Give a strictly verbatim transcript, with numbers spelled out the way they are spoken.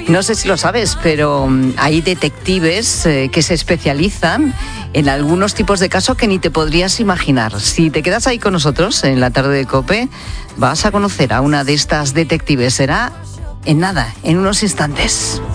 No sé si lo sabes, pero hay detectives eh, que se especializan en algunos tipos de casos que ni te podrías imaginar. Si te quedas ahí con nosotros en la tarde de COPE, vas a conocer a una de estas detectives. Será en nada, en unos instantes.